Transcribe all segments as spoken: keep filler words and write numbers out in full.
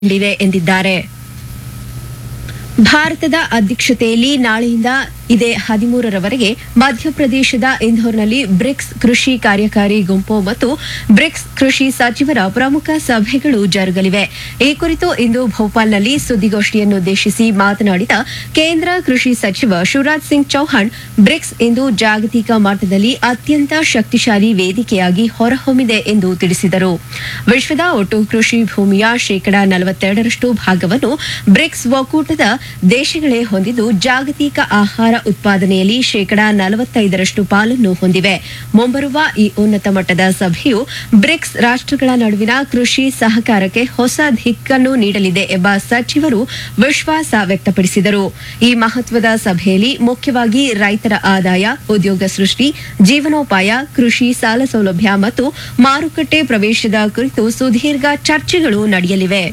ಿವೆ ಎಂದಿದ್ದಾರೆ. ಭಾರತದ ಅಧ್ಯಕ್ಷತೆಯಲ್ಲಿ ನಾಳೆಯಿಂದ ಇದೇ ಹದಿಮೂರರವರೆಗೆ ಮಧ್ಯಪ್ರದೇಶದ ಇಂದೋರ್ನಲ್ಲಿ ಬ್ರಿಕ್ಸ್ ಕೃಷಿ ಕಾರ್ಯಕಾರಿ ಗುಂಪು ಮತ್ತು ಬ್ರಿಕ್ಸ್ ಕೃಷಿ ಸಚಿವರ ಪ್ರಮುಖ ಸಭೆಗಳು ಜರುಗಲಿವೆ. ಈ ಕುರಿತು ಇಂದು ಭೋಪಾಲ್ನಲ್ಲಿ ಸುದ್ದಿಗೋಷ್ಠಿಯನ್ನುದ್ದೇಶಿಸಿ ಮಾತನಾಡಿದ ಕೇಂದ್ರ ಕೃಷಿ ಸಚಿವ ಶಿವರಾಜ್ ಸಿಂಗ್ ಚೌಹಾಣ್, ಬ್ರಿಕ್ಸ್ ಇಂದು ಜಾಗತಿಕ ಮಟ್ಟದಲ್ಲಿ ಅತ್ಯಂತ ಶಕ್ತಿಶಾಲಿ ವೇದಿಕೆಯಾಗಿ ಹೊರಹೊಮ್ಮಿದೆ ಎಂದು ತಿಳಿಸಿದರು. ವಿಶ್ವದ ಒಟ್ಟು ಕೃಷಿ ಭೂಮಿಯ ಶೇಕಡಾ ನಲವತ್ತೆರಡರಷ್ಟು ಭಾಗವನ್ನು ಬ್ರಿಕ್ಸ್ ಒಕ್ಕೂಟದ ದೇಶಗಳೇ ಹೊಂದಿದ್ದು, ಜಾಗತಿಕ ಆಹಾರ ಉತ್ಪಾದನೆಯಲ್ಲಿ ಶೇಕಡಾ ನಲವತ್ತೈದರಷ್ಟು ಪಾಲನ್ನು ಹೊಂದಿವೆ. ಮುಂಬರುವ ಈ ಉನ್ನತ ಮಟ್ಟದ ಸಭೆಯು ಬ್ರಿಕ್ಸ್ ರಾಷ್ಟ್ರಗಳ ನಡುವಿನ ಕೃಷಿ ಸಹಕಾರಕ್ಕೆ ಹೊಸ ದಿಕ್ಕನ್ನು ನೀಡಲಿದೆ ಎಂಬ ಸಚಿವರು ವಿಶ್ವಾಸ ವ್ಯಕ್ತಪಡಿಸಿದರು. ಈ ಮಹತ್ವದ ಸಭೆಯಲ್ಲಿ ಮುಖ್ಯವಾಗಿ ರೈತರ ಆದಾಯ, ಉದ್ಯೋಗ ಸೃಷ್ಟಿ, ಜೀವನೋಪಾಯ, ಕೃಷಿ ಸಾಲ ಸೌಲಭ್ಯ ಮತ್ತು ಮಾರುಕಟ್ಟೆ ಪ್ರವೇಶದ ಕುರಿತು ಸುದೀರ್ಘ ಚರ್ಚೆಗಳು ನಡೆಯಲಿವೆ.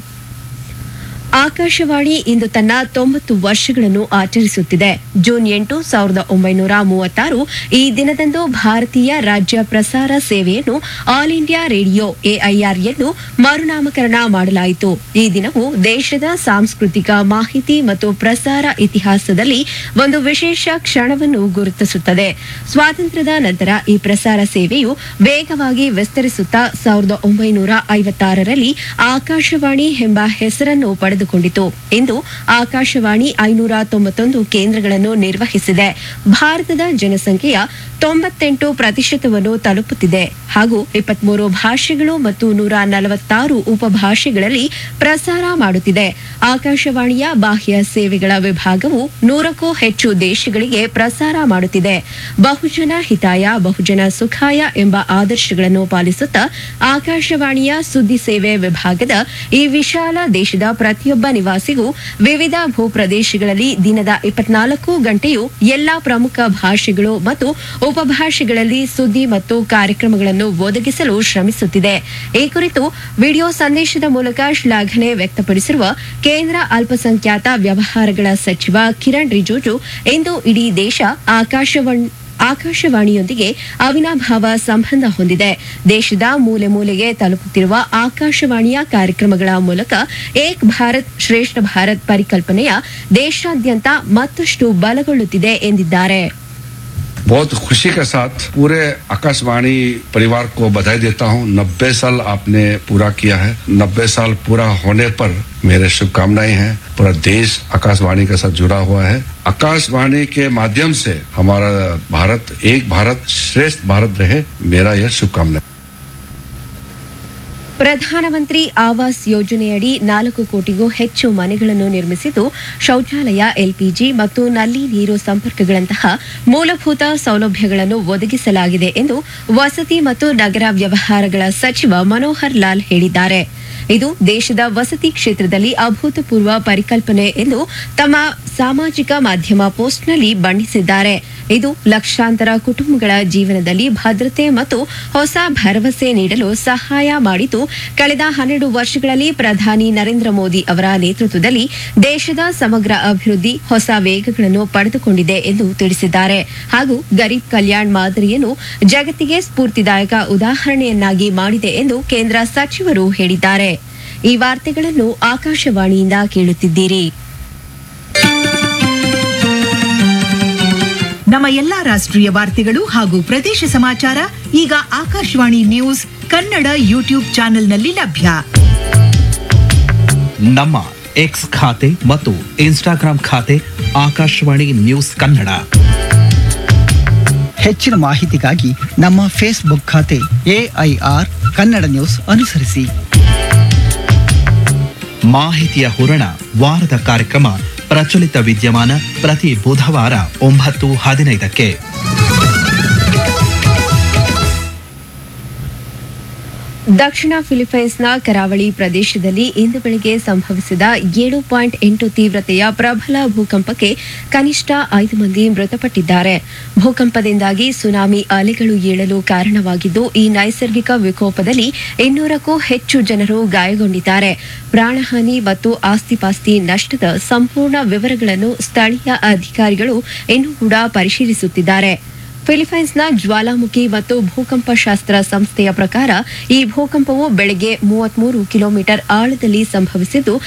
ಆಕಾಶವಾಣಿ ಇಂದು ತನ್ನ ತೊಂಬತ್ತು ವರ್ಷಗಳನ್ನು ಆಚರಿಸುತ್ತಿದೆ. ಜೂನ್ ಎಂಟು ಸಾವಿರದ ಒಂಬೈನೂರ ಮೂವತ್ತಾರು ಈ ದಿನದಂದು ಭಾರತೀಯ ರಾಜ್ಯ ಪ್ರಸಾರ ಸೇವೆಯನ್ನು ಆಲ್ ಇಂಡಿಯಾ ರೇಡಿಯೋ ಎಐಆರ್ ಎಂದು ಮರುನಾಮಕರಣ ಮಾಡಲಾಯಿತು. ಈ ದಿನವು ದೇಶದ ಸಾಂಸ್ಕೃತಿಕ ಮಾಹಿತಿ ಮತ್ತು ಪ್ರಸಾರ ಇತಿಹಾಸದಲ್ಲಿ ಒಂದು ವಿಶೇಷ ಕ್ಷಣವನ್ನು ಗುರುತಿಸುತ್ತದೆ. ಸ್ವಾತಂತ್ರ್ಯದ ನಂತರ ಈ ಪ್ರಸಾರ ಸೇವೆಯು ವೇಗವಾಗಿ ವಿಸ್ತರಿಸುತ್ತಾ ಸಾವಿರದ ಒಂಬೈನೂರ ಐವತ್ತಾರರಲ್ಲಿ ಆಕಾಶವಾಣಿ ಎಂಬ ಹೆಸರನ್ನು ಪಡೆದುಕೊಂಡಿತು. ಇಂದು ಆಕಾಶವಾಣಿ ಐನೂರ ತೊಂಬತ್ತೊಂದು ಕೇಂದ್ರಗಳನ್ನು ನಿರ್ವಹಿಸಿದೆ. ಭಾರತದ ಜನಸಂಖ್ಯೆಯ ತೊಂಬತ್ತೆಂಟು ಪ್ರತಿಶತವನ್ನು ತಲುಪುತ್ತಿದೆ ಹಾಗೂ ಇಪ್ಪತ್ಮೂರು ಭಾಷೆಗಳು ಮತ್ತು ನೂರ ನಲವತ್ತಾರು ಉಪಭಾಷೆಗಳಲ್ಲಿ ಪ್ರಸಾರ ಮಾಡುತ್ತಿದೆ. ಆಕಾಶವಾಣಿಯ ಬಾಹ್ಯ ಸೇವೆಗಳ ವಿಭಾಗವು ನೂರಕ್ಕೂ ಹೆಚ್ಚು ದೇಶಗಳಿಗೆ ಪ್ರಸಾರ ಮಾಡುತ್ತಿದೆ. ಬಹುಜನ ಹಿತಾಯ ಬಹುಜನ ಸುಖಾಯ ಎಂಬ ಆದರ್ಶಗಳನ್ನು ಪಾಲಿಸುತ್ತಾ ಆಕಾಶವಾಣಿಯ ಸುದ್ದಿ ಸೇವೆ ವಿಭಾಗದ ಈ ವಿಶಾಲ ದೇಶದ ಪ್ರತಿಯೊಬ್ಬ ನಿವಾಸಿಗೂ ವಿವಿಧ ಭೂಪ್ರದೇಶಗಳಲ್ಲಿ ದಿನದ ಇಪ್ಪತ್ನಾಲ್ಕು ಗಂಟೆಯೂ ಎಲ್ಲಾ ಪ್ರಮುಖ ಭಾಷೆಗಳು ಮತ್ತು ಉಪಭಾಷೆಗಳಲ್ಲಿ ಸುದ್ದಿ ಮತ್ತು ಕಾರ್ಯಕ್ರಮಗಳನ್ನು ಒದಗಿಸಲು ಶ್ರಮಿಸುತ್ತಿದೆ. ಈ ಕುರಿತು ವಿಡಿಯೋ ಸಂದೇಶದ ಮೂಲಕ ಶ್ಲಾಘನೆ ವ್ಯಕ್ತಪಡಿಸಿರುವ ಕೇಂದ್ರ ಅಲ್ಪಸಂಖ್ಯಾತ ವ್ಯವಹಾರಗಳ ಸಚಿವ ಕಿರಣ್ ರಿಜಿಜು, ಇಂದು ಇಡೀ ದೇಶ ಆಕಾಶವಾಣಿ ಆಕಾಶವಾಣಿಯೊಂದಿಗೆ ಅವಿನಾಭಾವ ಸಂಬಂಧ ಹೊಂದಿದೆ. ದೇಶದ ಮೂಲೆ ಮೂಲೆಗೆ ತಲುಪುತ್ತಿರುವ ಆಕಾಶವಾಣಿಯ ಕಾರ್ಯಕ್ರಮಗಳ ಮೂಲಕ ಏಕ್ ಭಾರತ್ ಶ್ರೇಷ್ಠ ಭಾರತ್ ಪರಿಕಲ್ಪನೆಯ ದೇಶಾದ್ಯಂತ ಮತ್ತಷ್ಟು ಬಲಗೊಳ್ಳುತ್ತಿದೆ ಎಂದಿದ್ದಾರೆ. बहुत खुशी के साथ पूरे आकाशवाणी परिवार को बधाई देता हूं. नब्बे साल आपने पूरा किया है. नब्बे साल पूरा होने पर मेरे शुभकामनाएं हैं. पूरा देश आकाशवाणी के साथ जुड़ा हुआ है. आकाशवाणी के माध्यम से हमारा भारत एक भारत श्रेष्ठ भारत रहे, मेरा यह शुभकामना. ಪ್ರಧಾನಮಂತ್ರಿ ಆವಾಸ್ ಯೋಜನೆಯಡಿ ನಾಲ್ಕು ಕೋಟಿಗೂ ಹೆಚ್ಚು ಮನೆಗಳನ್ನು ನಿರ್ಮಿಸಿದ್ದು, ಶೌಚಾಲಯ, ಎಲ್ಪಿಜಿ ಮತ್ತು ನಲ್ಲಿ ನೀರು ಸಂಪರ್ಕಗಳಂತಹ ಮೂಲಭೂತ ಸೌಲಭ್ಯಗಳನ್ನು ಒದಗಿಸಲಾಗಿದೆ ಎಂದು ವಸತಿ ಮತ್ತು ನಗರ ವ್ಯವಹಾರಗಳ ಸಚಿವ ಮನೋಹರ್ ಲಾಲ್ ಹೇಳಿದ್ದಾರೆ. ಇದು ದೇಶದ ವಸತಿ ಕ್ಷೇತ್ರದಲ್ಲಿ ಅಭೂತಪೂರ್ವ ಪರಿಕಲ್ಪನೆ ಎಂದು ತಮ್ಮ ಸಾಮಾಜಿಕ ಮಾಧ್ಯಮ ಪೋಸ್ಟ್ನಲ್ಲಿ ಬಣ್ಣಿಸಿದ್ದಾರೆ. ಇದು ಲಕ್ಷಾಂತರ ಕುಟುಂಬಗಳ ಜೀವನದಲ್ಲಿ ಭದ್ರತೆ ಮತ್ತು ಹೊಸ ಭರವಸೆ ನೀಡಲು ಸಹಾಯ ಮಾಡಿತು. ಕಳೆದ ಹನ್ನೆರಡು ವರ್ಷಗಳಲ್ಲಿ ಪ್ರಧಾನಿ ನರೇಂದ್ರ ಮೋದಿ ಅವರ ನೇತೃತ್ವದಲ್ಲಿ ದೇಶದ ಸಮಗ್ರ ಅಭಿವೃದ್ಧಿ ಹೊಸ ವೇಗಗಳನ್ನು ಪಡೆದುಕೊಂಡಿದೆ ಎಂದು ತಿಳಿಸಿದ್ದಾರೆ. ಹಾಗೂ ಗರೀಬ್ ಕಲ್ಯಾಣ್ ಮಾದರಿಯನ್ನು ಜಗತ್ತಿಗೆ ಸ್ಫೂರ್ತಿದಾಯಕ ಉದಾಹರಣೆಯನ್ನಾಗಿ ಮಾಡಿದೆ ಎಂದು ಕೇಂದ್ರ ಸಚಿವರು ಹೇಳಿದ್ದಾರೆ. ಈ ವಾರ್ತೆಗಳನ್ನು ಆಕಾಶವಾಣಿಯಿಂದ ಕೇಳುತ್ತಿದ್ದೀರಿ. ನಮ್ಮ ಎಲ್ಲಾ ರಾಷ್ಟ್ರೀಯ ವಾರ್ತೆಗಳು ಹಾಗೂ ಪ್ರದೇಶ ಸಮಾಚಾರ ಈಗ ಆಕಾಶವಾಣಿ ನ್ಯೂಸ್ ಕನ್ನಡ ಯೂಟ್ಯೂಬ್ ಚಾನೆಲ್ನಲ್ಲಿ ಲಭ್ಯ. ನಮ್ಮ ಎಕ್ಸ್ ಖಾತೆ ಮತ್ತು ಇನ್ಸ್ಟಾಗ್ರಾಂ ಖಾತೆ ಆಕಾಶವಾಣಿ ನ್ಯೂಸ್ ಕನ್ನಡ. ಹೆಚ್ಚಿನ ಮಾಹಿತಿಗಾಗಿ ನಮ್ಮ ಫೇಸ್ಬುಕ್ ಖಾತೆ ಎಐಆರ್ ಕನ್ನಡ ನ್ಯೂಸ್ ಅನುಸರಿಸಿ. ಮಾಹಿತಿಯ ಹೂರಣ ವಾರದ ಕಾರ್ಯಕ್ರಮ ಪ್ರಚಲಿತ ವಿದ್ಯಮಾನ ಪ್ರತಿ ಬುಧವಾರ ಒಂಬತ್ತು ಹದಿನೈದಕ್ಕೆ. ದಕ್ಷಿಣ ಫಿಲಿಪೈನ್ಸ್ನ ಕರಾವಳಿ ಪ್ರದೇಶದಲ್ಲಿ ಇಂದು ಬೆಳಗ್ಗೆ ಸಂಭವಿಸಿದ ಏಳು ಪಾಯಿಂಟ್ ಎಂಟು ತೀವ್ರತೆಯ ಪ್ರಬಲ ಭೂಕಂಪಕ್ಕೆ ಕನಿಷ್ಠ ಐದು ಮಂದಿ ಮೃತಪಟ್ಟಿದ್ದಾರೆ. ಭೂಕಂಪದಿಂದಾಗಿ ಸುನಾಮಿ ಅಲೆಗಳು ಏಳಲು ಕಾರಣವಾಗಿದ್ದು, ಈ ನೈಸರ್ಗಿಕ ವಿಕೋಪದಲ್ಲಿ ಇನ್ನೂರಕ್ಕೂ ಹೆಚ್ಚು ಜನರು ಗಾಯಗೊಂಡಿದ್ದಾರೆ. ಪ್ರಾಣಹಾನಿ ಮತ್ತು ಆಸ್ತಿಪಾಸ್ತಿ ನಷ್ಟದ ಸಂಪೂರ್ಣ ವಿವರಗಳನ್ನು ಸ್ಥಳೀಯ ಅಧಿಕಾರಿಗಳು ಇನ್ನೂ ಕೂಡ ಪರಿಶೀಲಿಸುತ್ತಿದ್ದಾರೆ. ಫಿಲಿಪೈನ್ಸ್ನ ಜ್ವಾಲಾಮುಖಿ ಮತ್ತು ಭೂಕಂಪ ಶಾಸ್ತ್ರ ಸಂಸ್ಥೆಯ ಪ್ರಕಾರ ಈ ಭೂಕಂಪವು ಬೆಳಗ್ಗೆ ಮೂವತ್ಮೂರು ಕಿಲೋಮೀಟರ್ ಆಳದಲ್ಲಿ ಸಂಭವಿಸಿದ್ದು